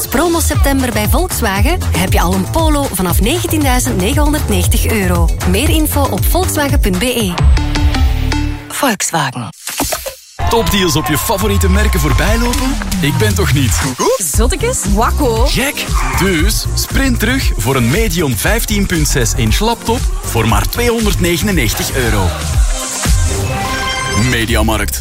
Promo september bij Volkswagen heb je al een Polo vanaf €19.990. Meer info op volkswagen.be. Volkswagen. Topdeals op je favoriete merken voorbijlopen? Ik ben toch niet? Zottekes? Wakko. Gek! Dus sprint terug voor een Medion 15.6 inch laptop voor maar €299. Mediamarkt.